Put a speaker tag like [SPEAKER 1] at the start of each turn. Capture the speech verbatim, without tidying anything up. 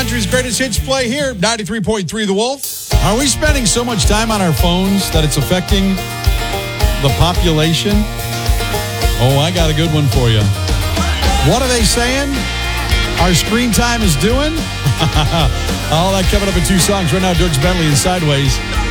[SPEAKER 1] country's greatest hits play here, ninety-three point three The Wolf. Are we spending so much time on our phones that it's affecting the population? Oh, I got a good one for you. What are they saying our screen time is doing? All that coming up in two songs. Right now, Dierks Bentley and Sideways.